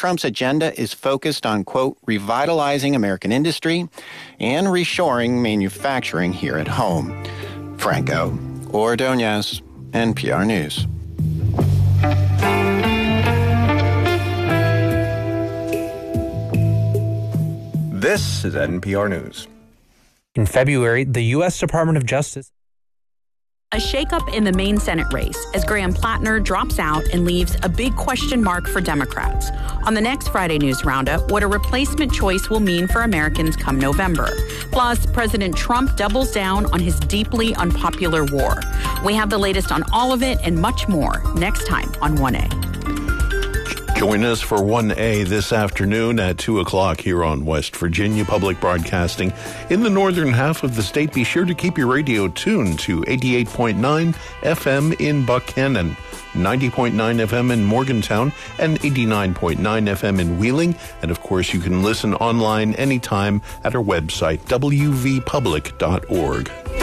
Trump's agenda is focused on, quote, revitalizing American industry and reshoring manufacturing here at home. Franco Ordonez, NPR News. This is NPR News. In February, the U.S. Department of Justice. A shakeup in the Maine Senate race as Graham Plattner drops out and leaves a big question mark for Democrats. On the next Friday News Roundup, what a replacement choice will mean for Americans come November. Plus, President Trump doubles down on his deeply unpopular war. We have the latest on all of it and much more next time on 1A. Join us for 1A this afternoon at 2 o'clock here on West Virginia Public Broadcasting. In the northern half of the state, be sure to keep your radio tuned to 88.9 FM in Buckhannon, 90.9 FM in Morgantown, and 89.9 FM in Wheeling. And of course, you can listen online anytime at our website, wvpublic.org.